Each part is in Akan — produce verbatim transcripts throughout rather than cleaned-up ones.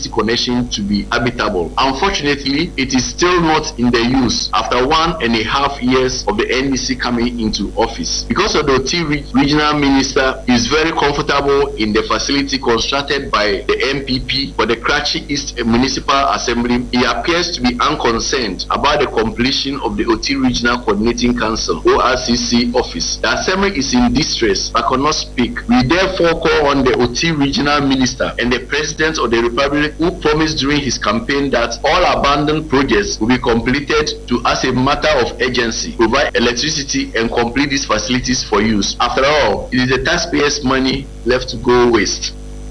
electricity connection to be habitable. Unfortunately, it is still not in the use after one and a half years of the N D C coming into office. Because of the Oti regional minister is very comfortable in the facility constructed by the M P P for the Karachi East Municipal Assembly, he appears to be unconcerned about the completion of the Oti Regional Coordinating Council O R C C office. The assembly is in distress but cannot speak. We therefore call on the Oti regional minister and the president of the republic, who promised during his campaign that all abandoned projects will be completed, to, as a matter of urgency, provide electricity and complete these facilities for use. After all, it is the taxpayers' money left to go waste.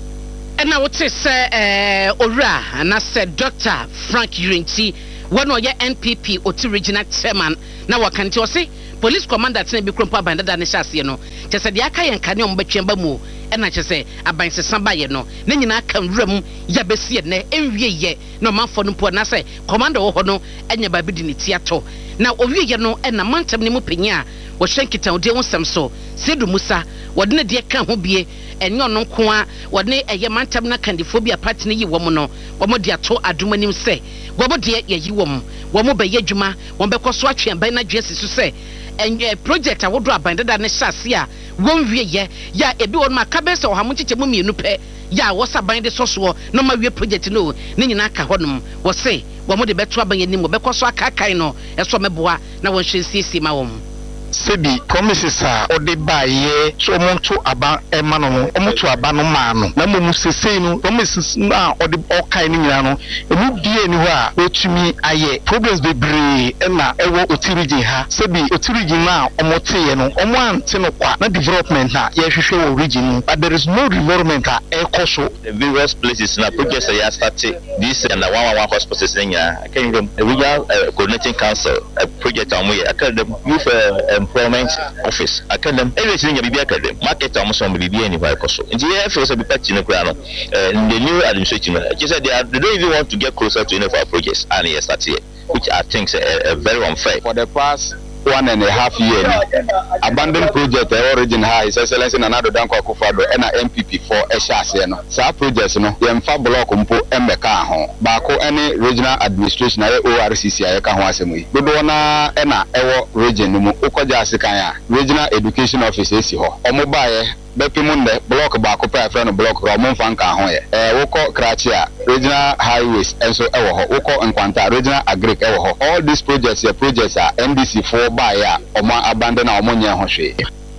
And I would say, sir, Ora, and I said, Doctor Frank Urinti, one of your N P P Oti regional chairman. Now, what can you say? Police commander tena bi krompa banda da ne hyase no kyese de aka yen kane on betwemba mu e na kyese abanse samba ye no ne nyina aka nwram ya besie ne enwie ye no manfo no po na say commander wo ho no enya ba bi di ne tiato na owie ye no e na mantam ne mu penya wo hyenkita ode wo sem so sedu musa wode ne de ka ho bie enyo no nko a wode eye mantam na kandifobia party ne yi wo mo no wo mo de ato adomanim se wo mo de ye yi wo mo wo mo be ye dwuma wo be koso atwe ban na dwesi so se and uh, project I would drop and that Neshasia won't be ye ya a do on my cabins or how much you mummy pay ya was a bind the source war no my project no Ninaka Honum was say one more the better trouble in him because I can't know as from a boy now when she sees my home. Sebi promises are or they buy ye so monto about a man or to a banomano. Namu say no promises now or the all kind of yano. It would be anywhere which me aye problems be brave and now ever utility ha. Sebi utility now or moteno or one tenoqua not development na ye show origin, but there is no development at air coso. The various places na projects I started this and the one one hospitals in ya. I can go a regional coordinating council a project on we I can youth employment office. I can them everything you be academic market almost on be anywhere coso. In the air force be patching the ground and the new administration just said they, are, they don't even want to get closer to any of our projects and yes that's it, which I think is uh, very unfair. For the past one and a half year abandoned project origin high His Excellency Nana Addo Dankwa Akufo-Addo and M P P for Eshase no sa projects no dem fa block mpo embeka ho baako any regional administration na O R C C ayeka ho asemu yi dodo na e na ewo region no mu ukoja asikan ya regional education office esi ho omo baaye bepimunde block baako pa friend block ro mo mfa nka ho ye eh woko Karachi regional highways enso ewo ho woko Nkwanta regional agric ewo ho all these projects are projects are N D C for baya omo abandon na omo nya ho hwe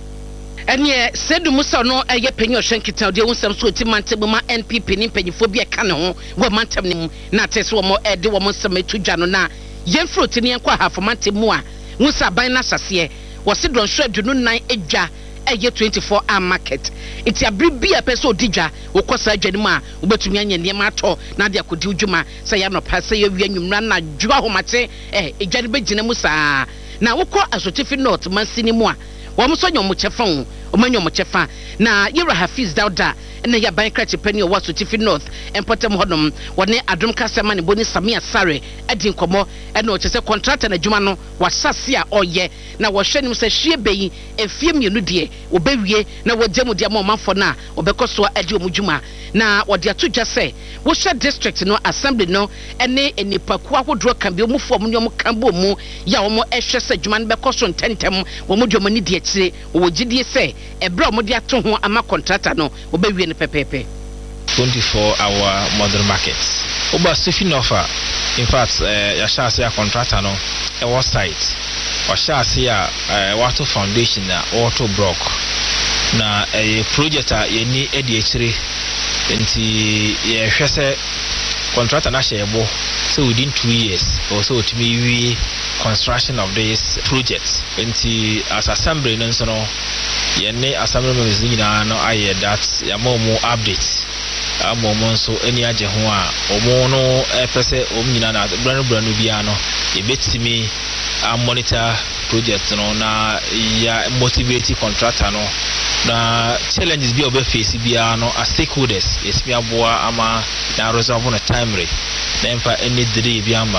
enye sedu musa no eye penyo hyenkita de wonsam so ti mantem ma N P P ni mpanyifo bi e ka ne ho wo mantem nim na tese wo mo e de wo mo nsam etudwa no na yen fruit ni enko hafo mantem mu a musa ban na sase wo se don hwe adunu nan edwa eye twenty-four hour market iti abri a peso odija wo kosa adwani mu a wo betumi anya ne ma to na de akodi udwuma se ya no pase ye wi anwumra na dwa homate eh edwani begina mu saa na wo ko asotifi north mansini mu a wo mo so nyom chefan o manyo mo chefa na Yera Hafiz Dauda na ya ban Karachi Penny o waso tifi north empotem hodom wone adom kasema ne boni Samia Sare edi nkomo e na o chese contractor na dwuma no wasase a oye na wo hwenim se hwie beyi efie mienu de obewie na wo gemu de ma manfo na obekoso edi omudwuma na wo de atudwa se wo hwe district no assembly no ene enipaku ahodro kan bi omufo mu ne om kan bo mu ya wo mo ehwe se dwuma no bekoso ntentem wo mo dwuma ni de akire wo gidie se ebra mo de ato ho ama contractor no obewie ne pepepe twenty-four hour modern market oba station offer in fact uh, ya share say contractor no e was site wa share say uh, water foundation na auto block na a uh, project a yeni e de akire nti ye hwese contractor na share bo so within two years or so to me we construction of this project nti as assembly no so no yene assembly members nyina no aye that ya mo mo update amo mo so eni age ho a omo no epese om nyina na branu branu bia no e betimi a monitor project no na ya motivate contractor no na challenges bi obe face bia no as stakeholders is bia boa ama na resolve on timely na emfa any delay bia amba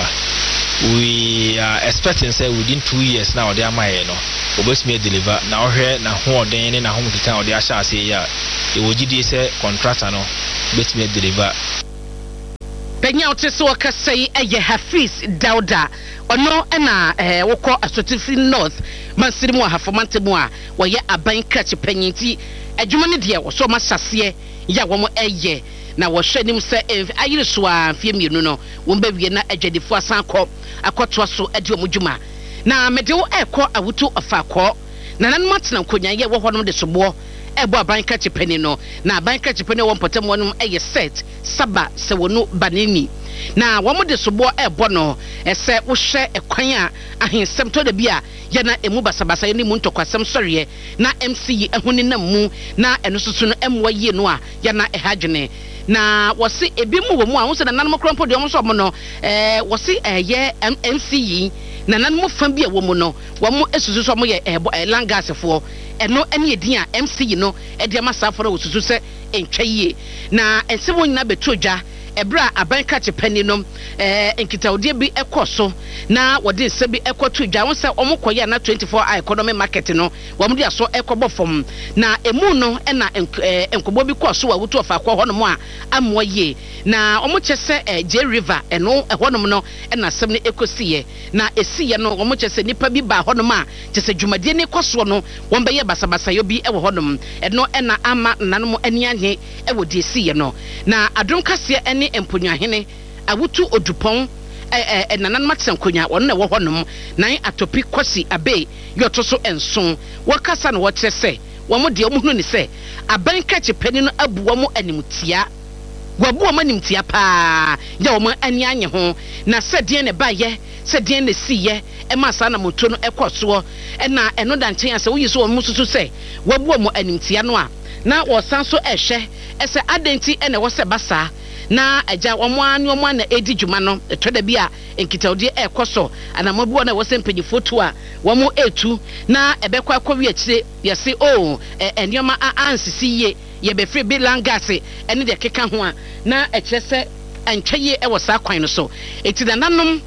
we are expecting say within two years now they are my no obesime deliver na ohwe na ho oden na ho mkita ode a sha ase ya e wogidi say contractor no besime deliver Benya otese wakasa yi eye Hafiz Dauda ono na eh wokọ Asotifi North Mansirimu Ahafomantemu a woye aban krachi panyinti adwuma ne de wo so ma sase ya wo mo eye na wo hwanim se ayire so a fie mienu no wo ba wie na adwadifo asan kọ akoto so ade omudwuma na mede wo ekọ awutu ofakọ na nan matena konya ye wo honom de sobo ebo aban krachi pani no na aban krachi pani wo potem wonum eye set saba se wonu banini na wo mo de sobo ebo no ese wo hwe ekwan a ahensem to da bia ya na emu basabasa ye ni mu ntokwasem soriye na M C yi ehuni na mu na eno susu no emwa yie no a ya na ehadwene na wose ebi mu wo mu a wo se na nanom krompo de wo so mo no eh wose eye M C yi na nanom fa bia wo mu no wo mu esusu so mo ye langasefo eno ene edin a M C yi no e de masafo no susu se entwa yie na ense wo nyina betu odwa ebra aban krachi pani no eh enkitawde bi ekoso na wode nse bi ekoto dwa won se omokoye na twenty-four hour economy market no wom de aso ekobo fom na emu no na enkobo bi koso awutu ofa akọ hono a amoye na omochese J River eno hono no na asem ne ekosiye na esiye no omochese nipa bi ba hono a chese dwumade ne koso no won be ye basabasa yo bi ewo hono eno na ama nanom ani anye ewo de esiye no na adom kase ene empunyahene awutu odupon eh eh nanan matsen konya won na wo honom nan atopi kwasi abe yoto so enso wakasa na wotre se wo mo de omuhunu ni se aban krachi pani no abu wo mo animtia wabu wo mo animtia pa ya wo mo ani anye ho na se de ne baye se de ne siye e ma sa na moto no ekoso e na eno da nchen ase wo yiso wo mususu se wabu wo mo animtia no a na wo sanso ehwe ese adenti ene wo se basa na aja omo anu omo na edi dwuma no etoda bia enkitawde ekoso anamabu na wo se mpanyifo to a wo mo etu na ebekwa akọwi akire yesi o enioma ansisi ye ye be free bi langase ene de keka ho a na ekyese antwaye e wo sa kwan no so eti da nanom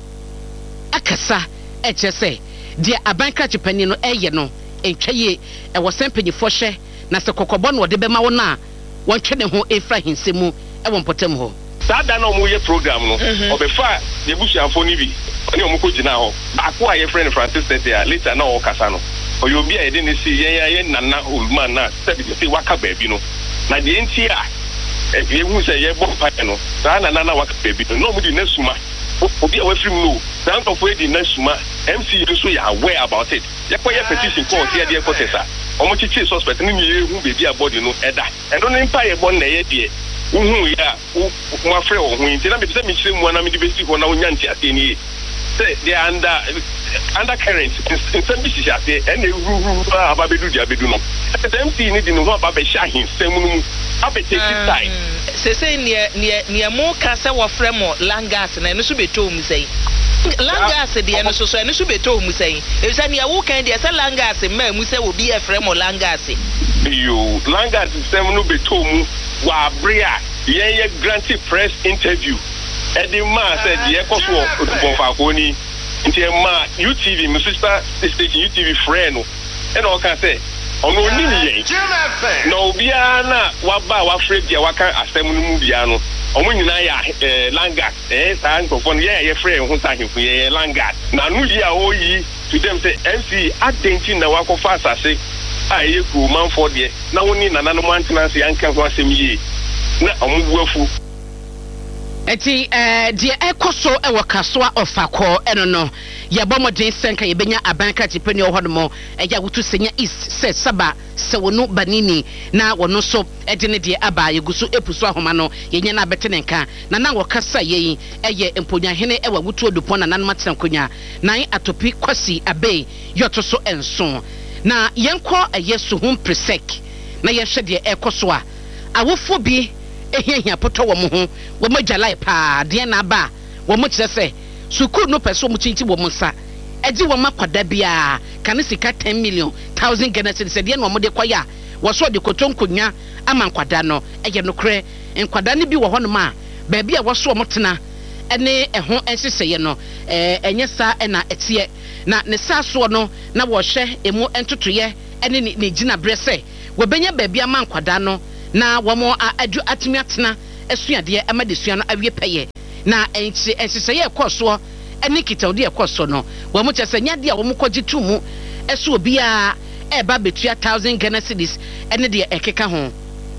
akasa ekyese de aban krachi pani no eye no entwaye e wo se mpanyifo hye na se kokobọ no de bema wo na won twene ho efra hinsemu e won potem ho sada na omo ye program no obefa de busuafo ni bi oni omo ko gina ho akọ aye friend Francis Tetia later na o kasa no oyo bi a de ne si yen yen nana olman na se waka ba bi no na de enti a e hu se ye bo pa no sa na nana waka ba bi no no mo di nasuma obi a wafiri mu no dan to for di nasuma M C so ya aware about it ye ko ye petition ko o de ko tesa omo chichi suspect ni mi ye hu be bi a body no eda eno ne mpa ye bon na ye de uhu ya u afre o hu nti na me se me chire mu na me divesti ho na onya nti ate ni say they are under undercurrent in some bisi ate and ru aba bedu dia bedu no M C ni di no aba be sha hin sem no aba take side se se ne ne ne mo ka se wo frɛ mo langas na no so beto mu sei langas de no so so no so beto mu sei e se ne wo kan de se langas ma mu se wo bi e frɛ mo langas yo langas sem no beto mu wa bria yen ye granted press interview edi ma said ye koso odupon fa ko ni nti ma U T V my sister station U T V friend no e no kan say ono ni ni yen no bia na wa ba wa free bia wa kan asem no mu bia no omo nyina ya langat eh san ko fon ye ye friend ho sa hinku ye langat na no yi a o yi to them say M C identity na wa ko fa asase aye ku man for de na woni nana no maintenance yanka ho asem yi na omo buafu eti eh de ekoso e wakasoa ofakọ eno no ye bomoden senka ye benya aban krachi pani o hodomo e ya wutu senya east se saba se wonu banini na wono so e de ne de aba ye gusu epuso ahoma no ye nya na betene nka na na wakasa ye eye emponyahene e wa wutu odupon na nan maten konya nan atopi kwasi abe yoto so enso na yenko eye so hum presek na ye hwe de ekoso a awofo bi ehia poto wo mo ho wo magjalai pa de na ba wo mo kire se sukuu no peso mo chinchi wo mo nsa eji wo makwada bia kan sika ten million thousand Ghana cedis de na wo de kwaya wo so de kotonkonya ama nkwada no eye no kre nkwada ne bi wo hono ma ba bia wo so mo tena ene eho enseseye no eh enye sa na etie na ne sa so no na wo hwe emu entotoye ene ne gina brese wo benya ba bia ma nkwada no na wamo adu atumi atena esuade ama de suano awie peye na enchi enhyehyɛ ye kɔso ene kitawde ye kɔso no wo mo kyese nya de a wo mo kɔgye tumu ɛso obi a ɛba betua one thousand Ghana cedis ene de ɛkeka ho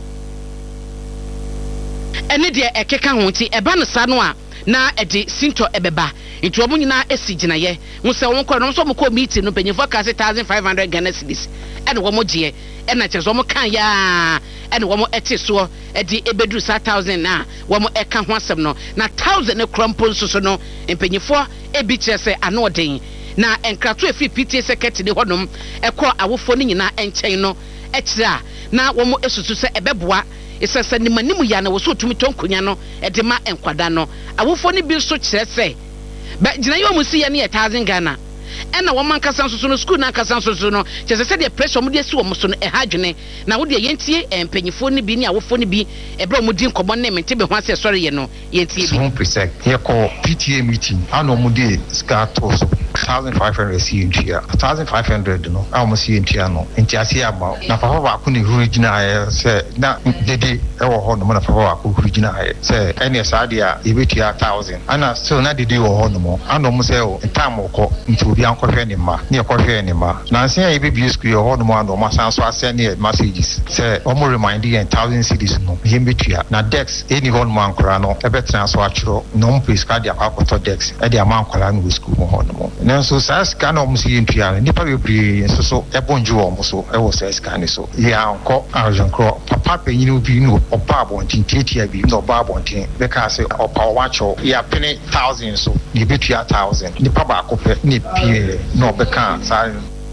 ene de ɛkeka ho ti ɛba no sa no a na ɛde sinto ɛbɛba nti wo mo nyina esi ginaye wo sɛ wo kɔ no so mo kɔ meeting no penyefo ka one thousand five hundred Ghana cedis ene wo mo gye ena kyerɛ wo mo kan ya ene wo mo ɛte so ɛde ebeduru one thousand na wo mo ɛka ho asɛm no na one thousand ne krompo nso so no mpenyefo ebi kyerɛ sɛ ano ɔden na enkrato efi P T A secretary ne honom ɛkɔ awofo ne nyina ɛnkyɛn no ɛkyerɛ a na wo mo esusu sɛ ɛbɛboa esasa ni manimu ya na wo so tumi tonkonya no ɛde ma enkwada no awofo ne bi so kyerɛ sɛ ba gyina yo mu si ya ne one thousand Ghana ɛna wo man kasa nso no school na kasa nso no kyerɛ sɛ de pressure mo de si wo mo so no ɛha dwene na wo de yentie empanyifo ne bi ne awofo ne bi ɛbra mo di nkɔmɔ ne mente be ho asɛ sɔre ye no yentie bi one percent here call P T A meeting ano mo de ska to so one thousand five hundred C ntia one thousand five hundred no a mo C ntia no ntia ase aba na papa ba ko ne original ayɛ sɛ na dede ɛwɔ hɔ no na papa ba ko original ayɛ sɛ ɛne saa de a ebetua one thousand ana so na dede wɔ hɔ no mo ano mo sɛ o ntam kɔ nti obi ankɔhwɛ ne ma ne ɛkɔhwɛ ne ma na nse a ebebi school hɔ no mo ano mo san so asɛ ne messages sɛ ɔmo remind you one thousand cedis no yɛm betua na dex eni hɔ no mo ankora no ɛbɛtena so atwerɛ no mo prescribe dia akɔtɔ dex ɛde ama ankora no wɔ school mo hɔ no mo nanso saa sika na ɔmo si yɛntua no nipa bebree nso so ɛbɔnju ɔmo so ɛwɔ saa sika ne so yɛ ankɔ arɔnkrɔ papa panyin bi no ɔba abɔnten tietia bi na ɔba abɔnten bɛka sɛ ɔpa ɔwakyɛw yɛ apene thousand so ne betua thousand nipa baako pɛ ne pie na ɔbɛka saa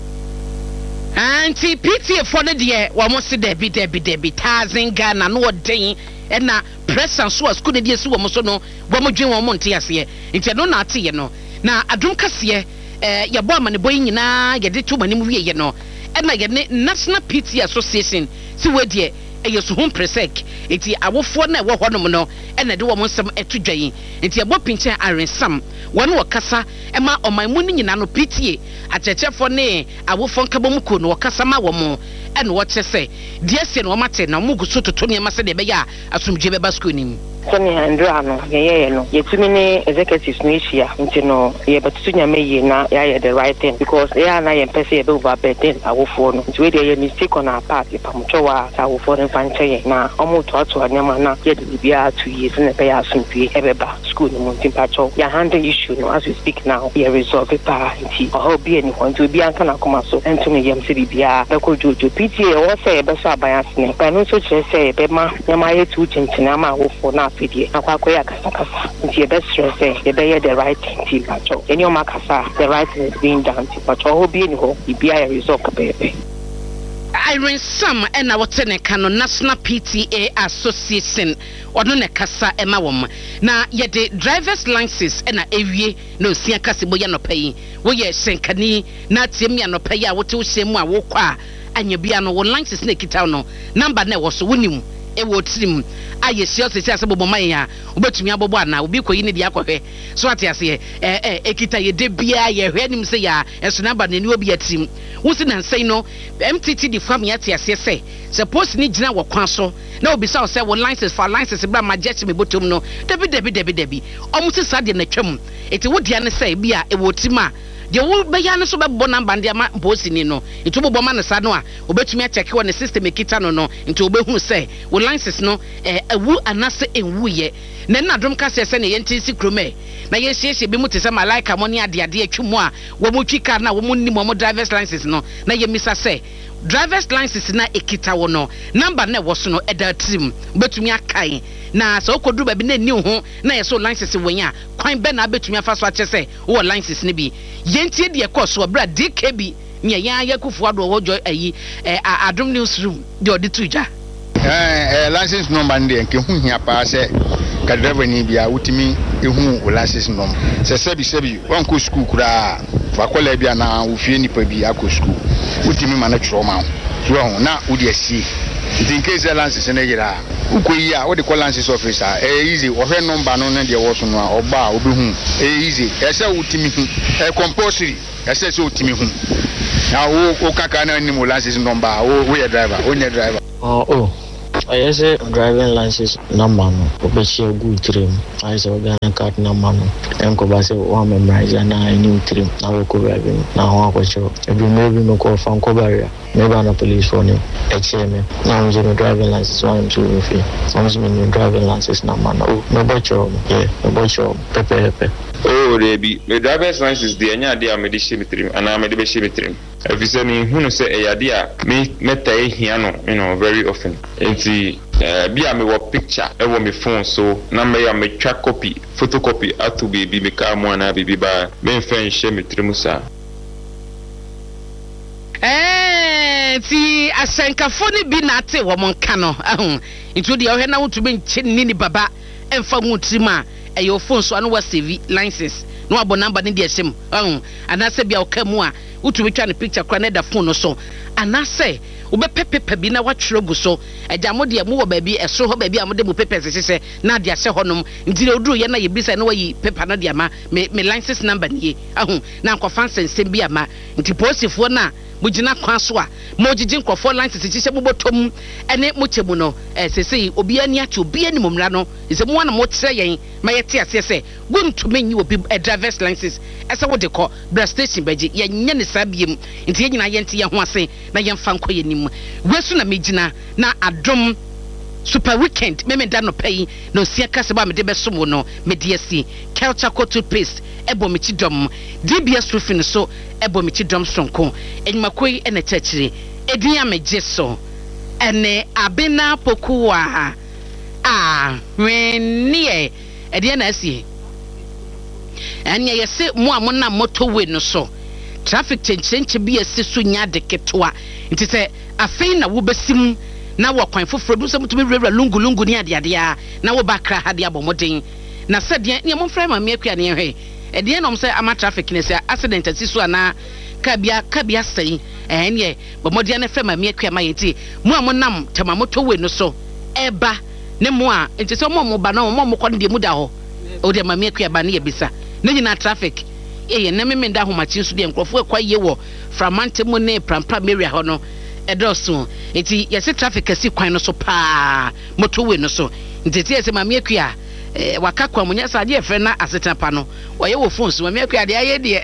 anti P T A for the dear wa mo se debi debi debi thousand Ghana no ɔden ɛna pressure so school de esi wo mo so no wo mo dwen wo mo nte ase nti no na ate ye no na adum kase eh ye bo amane boy nyina ye de to manim wie ye no ɛna ye ne National P T A Association si we de ɛyɛ so hom presek enti awofo na ɛwɔ hɔ nom no ɛna de wo mo nsɛm ɛto dwan enti ɛbɔ pinchen arensam wɔn wɔ kasa ɛma ɔman mu nyina no P T A akyɛkyɛfo ne awofo nkabom ko no wɔkasa ma wɔ mo ɛna wɔkyɛ sɛ deɛ sɛ no wɔmate na mo guso toto ne ma sɛ de bɛyɛ asomdwe bɛba school nim Sani Andra no yeye no yetumi ne executives no ehia nti no ye betutu nyame yi na ya the right thing because ya na ye pese ye be over burden awofo no nti we dey mistake on our part pamcho wa awofo no fanche na omo to ato anyama na ye de bia two years na be ya asomdwe ebeba school no nti pacho ya handle issue no as we speak now ye resolve it pa nti o bi ani ho nti obi anka na koma so entumi yem se bibia be ko jojo P T A wo say be so abayas ne pa no so kire say be ma nyama ye tu chinchina ma awofo na fidie akwa ya kasa kasa nti ebe stress say ebe the right thing pacho any o makasa the right thing is being done pacho obi ani ho bibia ye resolve ka bebe Irene Sam and our Tenekano National P T A Association or no Kasa Emma Wom. Now, yet the driver's license and a avier no Sia Casiboya no pay. We ye Senkani, not Timia no pay out to Semwa Woka, and your piano will license Snake Town. Number ne was winning. E wo trim aye sio se ase bobo man ya obetumi abobo na obi koyi ne dia akɔhwɛ so ate ase eh eh ekita ye de bia ye hwɛ nim se ya eso number ne ni obi atrim wo se nan sei no M T T di fam ya ate ase se suppose ni gina wo kwan so na obi sa say wo license for license bra ma jet me botom no debi debi debi debi omu se sa de na twam eti wo dia ne say bia e wo trim a de wo be ya ne so be bo number ndi ama bosi ni no itu bo ma ne sa no a obetumi a check wo ne system ekita no no nti obehu say wo license no eh awu anase enwu ye na na drum ka se se ne yenti si krome na ye hyehyɛ bi mu te se malaika mo ne ade ade atwu mu a wo mu twi car na wo mu ni mo driver's license no na ye misa say driver's license na ekita wo no number na wo so no eda trim betumi akai na so okodu ba bi na ni ho na ye so license wanya kwan be na betumi afa so ache say wo license ni bi yentie de ekoso bra D K B nya ya yakufu ado wo jo ayi adom newsroom de odituja eh eh license number ndi nke hu hia pa se ka driver ni bia wutimi ehu o license number se sebi sebi wan ko school kura fa kola bia na wo fie nipa bi akọ school wutimi ma na tworo ma ho na wo de asi in case license na yira ukoyi a wo de call license officer eh easy wo hwe number no na de wo so no a oba obehu eh easy e se wutimi hu eh compulsory e se se wutimi hu na wo o kaka na ni mo license number wo wo driver wo nye driver oh oh I say driving license number no. Obeshia good trim. I say Ghana card number no. Enko say one memorize na new trim. Na we ko driving. Na ho akwacho. Every maybe no call from Kobaria. Maybe na police for him. X M. Now I'm just driving license one two three. I'm just driving license number no. No bocho. Yeah, no bocho. Pepe pepe. Oh, they be my driver's license. The anya dia me di shimitrim. Ana me di be shimitrim. If you say me who say e yadia me meta e hiano, you know, very often. Enti be a me wa picture e wa me phone so na me ya me twa copy, photocopy atu baby me ka mo na bibi ba me fen shimitrim sa. Eh, ti asankafo ni bi na ate wo monka no. Ahun. Nti de ohwe na wotumi nche ni baba emfa mu trima e your phone so anu wa save license. No abo number ni de ehyem. Ahun. Anase bia okamu a wotumi twa ne picture kra na da phone no so. Anase ube pepepe bi na watwere gu so agya mo de mo wo ba bi eso ho ba bi amode mo pepe sese na de ahye honom ndire oduru ye na ye bisa na wayi pepa na de ama me, me license number nie ahun na nkofan sensem bi ama nti posifo na mujina kwa so a mo gigi nkofo license kihye mo botom ene mo chemu no eh sese obi ani achi obi ani momra no ise mo na mo kire yen ma yete ase se guntumi nyi obi a driver's license ese wo de ko bra station baji ye nya ne sabiem nti ye nyina ye nti ye ho ase na ye mfa nko ye nim wesu na mejina na adom super weekend me me da no pay no sia kase ba me de beso mo no me de asi culture coat paste ebo me chidom D B S roofing so ebo me chidom sonko enyimakoi ene chachire edin ya me jeso ene abena pokuwa ah wenie edin na asi anya yese mo amona motorway no so traffic chenchenche bi esi so nya de ketwa nti se afei na wo besim na wo kwan foforo bi so mutumi rewra lungu lungu ni ade ade a na wo bakra hade abomoden na se de ne mo mfra ma me akua ne hwe e de no mse ama traffic ne se accident ati so ana ka bia ka bia sei eh ne bomoden na fe ma me akua ma yeti mu amonam tema motorway no so eba ne mo a nti se mo mo ba na mo mo kɔ ne mu da ho o de ma me akua ba ne ye bisa ne nyina traffic eh na me me da ho ma chin so de nkrofo kwa ye wo framante mu ne prampa area ho no edoso eti yesi traffic asi kwan no so pa motorway no so nteti yesi ma me akua eh waka kwa munya sa de efre na aseta pa no oye wo phone so ma me akua de aye de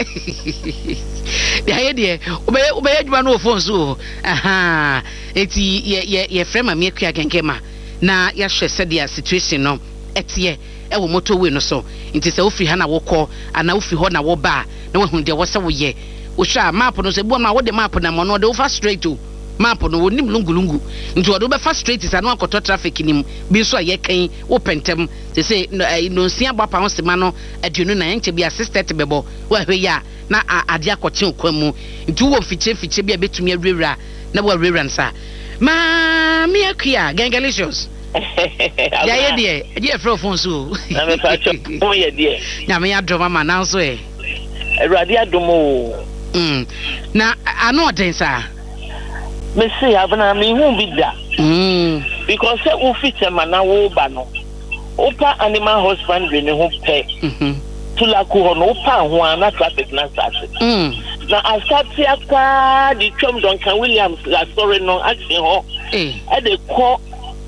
de aye de obe obe adwuma no phone so aha eti ye ye ye frɛ ma me akua genkema na ya hwɛ sɛ de situation no etie e wo motorway no so nti sɛ ofri ha na wokɔ ana ofri ho na wo ba na wo hu de wo sɛ wo ye wo hwa map no sɛ bu ma wo de map na mo no de wo fa straight to map no wo nim lungulungu nti wo do be fa straight sa no akoto traffic nim bi so aye kan wo pentem se se no nsia gbapa ho sema no aduonu na enche bi assistant bebo wo hwe ya na ade akoche okwamu nti wo fiche fiche bi abetumi awrewra na wo awrewra nsa ma mi akua gangalicious ya ye de ye frɛ phone so na me pa cho mo ye de na me ya do mama na so e Eradi adomo mm na ano den sa me say abana me hu bi da mm because say wo feature mana wo ba no opa animal husbandry ne ho pe mhm tulaku ho no opa ho ana traffic na start mm na asati aka di twom Duncan Williams la story no action ho eh e de ko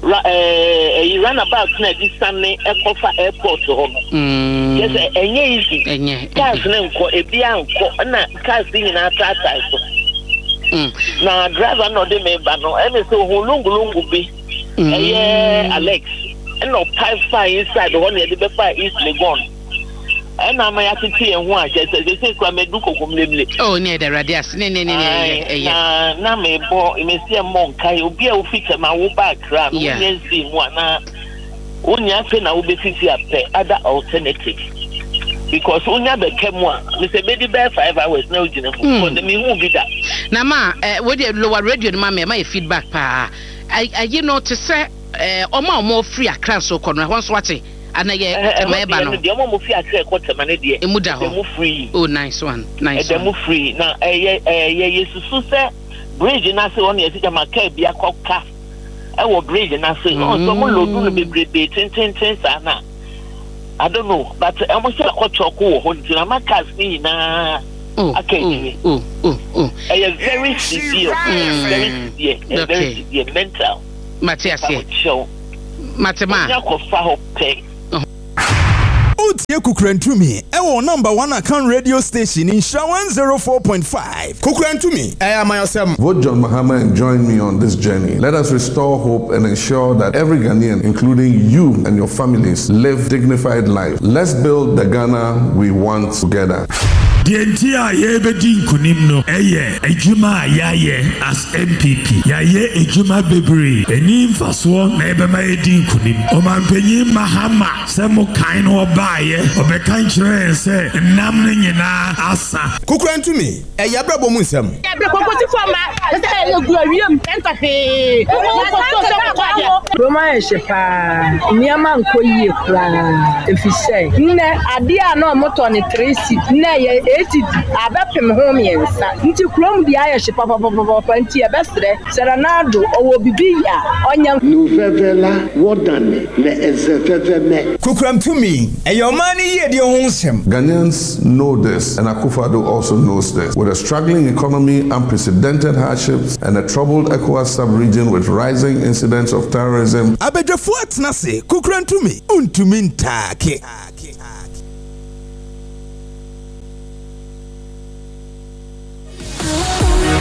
eh run about na di sanne e ko fa airport ho no mm yes enye easy enye cars ne nko ebi anko na cars ni na tata so mm na driver no de me ba no e me so ho lungu lungu bi eh Alex no pipe fire inside the one de be fire is Legon and na ma ya titi en ho a je se se kwa me du kokom lemle oh ne de radias ne ne ne ne na na me bo me see mon kai obi a wo fit ma wo back ram wo nye zi mu na unya fe na wo be fiti ape other alternative because unya be kemu a me se be di be five hours na ugine for the me hu bi da na ma eh we dey lower radio no ma me ma feedback pa I you know to say eh oma omo free Accra so kono ho so ate ana ye tema eba no de omo fi Accra ko tema ne de emuda ho emu free oh nice one nice one emu free na eh eh ye yesusu se bridge na se on ye sika maka bia koka e wo bridge na se on so mo lodu no bebrebe ten ten ten sa na I don't know but emu se ko choko ho ntina maka ni na oh okay oh oh oh eh very severe very severe very severe mental Matias show Matema Yakofa ho pay Utie Kukrentumi ewo number one account radio station in Sha one oh four point five. Kukrentumi I am myself. Vote John Mahama and join me on this journey. Let us restore hope and ensure that every Ghanaian, including you and your families, live dignified life. Let's build the Ghana we want together. The entire Yebedi Kunimno, Eye, Ejuma Yaye as M P P. Yaye Ejuma Bebri, Enim Faswa, Nebema Edin Kunim, Oman Penim Mahama, Samo Kaino Baye, Obekanchre, say, Namnina Asa. Kukran to me, a Yabrabo Musam. Roma Shepa, Niaman Koye, if you say, Ne, Adia no Motoni Tracy, Ne. Eti abapem home yensa nti krom di ayehye papa papa panti ebesre serenado owo bibiya onya nuvevela wodane le ezeveveme Kukram to me eyomani ye de honsem. Ghanaians know this and Akufo-Addo also knows this. With a struggling economy, unprecedented hardships and a troubled ECOWAS sub-region with rising incidents of terrorism, Abedefo atnase Kukram to me untumin take